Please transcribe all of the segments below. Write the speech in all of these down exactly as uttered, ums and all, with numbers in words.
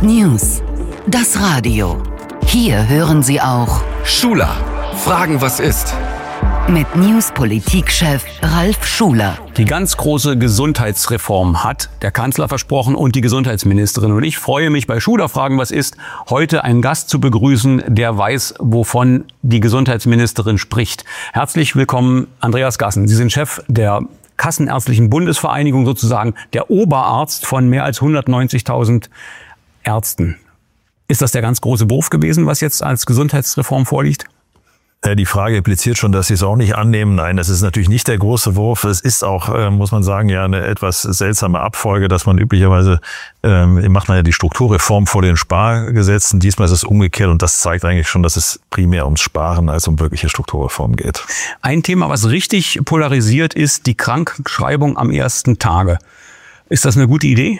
News. Das Radio. Hier hören Sie auch Schuler. Fragen, was ist? Mit News-Politik-Chef Ralf Schuler. Die ganz große Gesundheitsreform hat der Kanzler versprochen und die Gesundheitsministerin. Und ich freue mich, bei Schuler Fragen, was ist, heute einen Gast zu begrüßen, der weiß, wovon die Gesundheitsministerin spricht. Herzlich willkommen, Andreas Gassen. Sie sind Chef der Kassenärztlichen Bundesvereinigung, sozusagen der Oberarzt von mehr als hundertneunzigtausend Ärzten. Ist das der ganz große Wurf gewesen, was jetzt als Gesundheitsreform vorliegt? Die Frage impliziert schon, dass Sie es auch nicht annehmen. Nein, das ist natürlich nicht der große Wurf. Es ist auch, muss man sagen, ja eine etwas seltsame Abfolge, dass man üblicherweise, ähm, macht man ja die Strukturreform vor den Spargesetzen. Diesmal ist es umgekehrt und das zeigt eigentlich schon, dass es primär ums Sparen als um wirkliche Strukturreform geht. Ein Thema, was richtig polarisiert, ist die Krankschreibung am ersten Tage. Ist das eine gute Idee?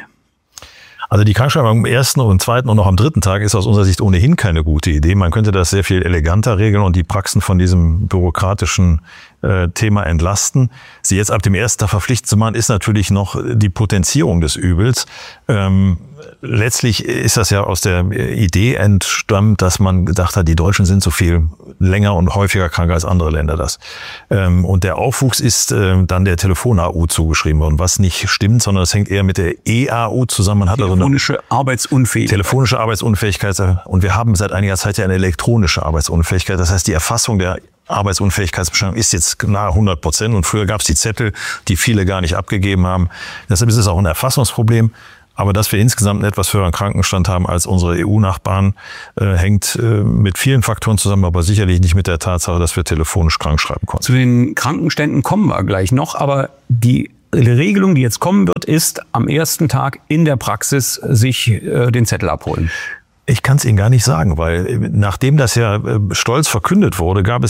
Also die Krankschreibung am ersten und zweiten und noch am dritten Tag ist aus unserer Sicht ohnehin keine gute Idee. Man könnte das sehr viel eleganter regeln und die Praxen von diesem bürokratischen äh, Thema entlasten. Sie jetzt ab dem ersten Tag verpflichtet zu machen, ist natürlich noch die Potenzierung des Übels. Ähm, letztlich ist das ja aus der Idee entstammt, dass man gedacht hat, die Deutschen sind so viel länger und häufiger krank als andere Länder das. Ähm, und der Aufwuchs ist äh, dann der Telefon-A U zugeschrieben worden, was nicht stimmt, sondern es hängt eher mit der E A U zusammen. Man hat telefonische also Arbeitsunfähigkeit. Telefonische Arbeitsunfähigkeit. Und wir haben seit einiger Zeit ja eine elektronische Arbeitsunfähigkeit. Das heißt, die Erfassung der Arbeitsunfähigkeitsbescheinigung ist jetzt nahe hundert Prozent. Und früher gab es die Zettel, die viele gar nicht abgegeben haben. Deshalb ist es auch ein Erfassungsproblem. Aber dass wir insgesamt einen etwas höheren Krankenstand haben als unsere E U-Nachbarn, äh, hängt äh, mit vielen Faktoren zusammen, aber sicherlich nicht mit der Tatsache, dass wir telefonisch krank schreiben konnten. Zu den Krankenständen kommen wir gleich noch, aber die Regelung, die jetzt kommen wird, ist am ersten Tag in der Praxis sich äh, den Zettel abholen. Ich kann es Ihnen gar nicht sagen, weil nachdem das ja stolz verkündet wurde, gab es